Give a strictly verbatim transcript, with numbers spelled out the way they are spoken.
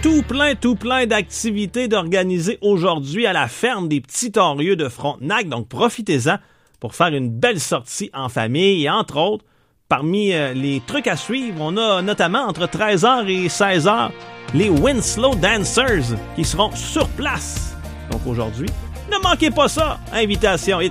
tout plein, tout plein d'activités d'organiser aujourd'hui à la ferme des Petits Torieux de Frontenac. Donc, profitez-en pour faire une belle sortie en famille. Et entre autres, parmi euh, les trucs à suivre, on a notamment entre treize heures et seize heures les Winslow Dancers qui seront sur place. Donc aujourd'hui, ne manquez pas ça. Invitation est